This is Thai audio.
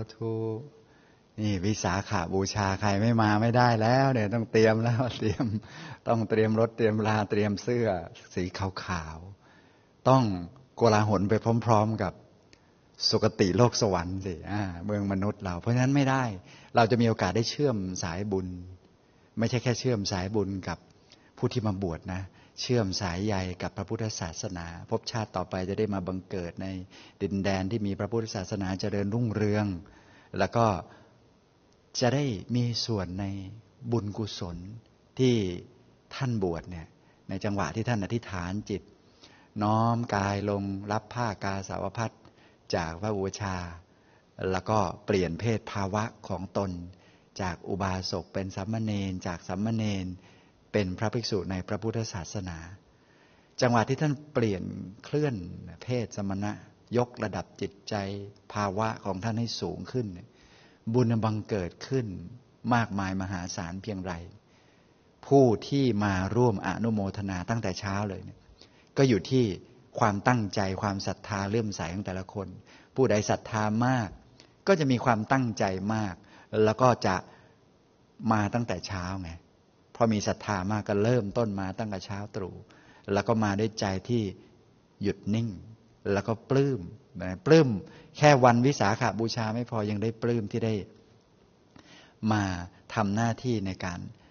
ธุนี่วิสาขบูชาใครไม่มาไม่ได้แล้วเนี่ยต้องเตรียมแล้วต้องเตรียมรถเตรียมลาเตรียมเสื้อสีขาวๆต้องโกลาหลไปพร้อมๆกับสุคติโลกสวรรค์สิเมืองมนุษย์เราเพราะฉะนั้นไม่ได้เราจะมีโอกาสได้เชื่อมสายบุญไม่ใช่แค่เชื่อมสายบุญกับผู้ที่มาบวชนะเชื่อมสายใยกับพระพุทธศาสนาภพชาติต่อไปจะได้มาบังเกิดในดินแดนที่มีพระพุทธศาสนาเจริญรุ่งเรืองแล้วก็จะได้มีส่วนในบุญกุศลที่ท่านบวชเนี่ยในจังหวะที่ท่านอธิษฐานจิตน้อมกายลงรับผ้ากาสาวพัสจากพระอุปชาแล้วก็เปลี่ยนเพศภาวะของตนจากอุบาสกเป็นสามเณรจากสามเณรเป็นพระภิกษุในพระพุทธศาสนาจังหวะที่ท่านเปลี่ยนเคลื่อนเพศสมณะยกระดับจิตใจภาวะของท่านให้สูงขึ้นบุญบังเกิดขึ้นมากมายมหาศาลเพียงไรผู้ที่มาร่วมอนุโมทนาตั้งแต่เช้าเลยเนี่ยก็อยู่ที่ความตั้งใจความศรัทธาเลื่อมใสของแต่ละคนผู้ใดศรัทธามากก็จะมีความตั้งใจมากแล้วก็จะมาตั้งแต่เช้าไงพอมีศรัทธามากก็เริ่มต้นมาตั้งแต่เช้าตรู่แล้วก็มาด้วยใจที่หยุดนิ่งแล้วก็ปลื้มปลื้มแค่วันวิสาขบูชาไม่พอยังได้ปลื้มที่ได้มาทำหน้าที่ในการ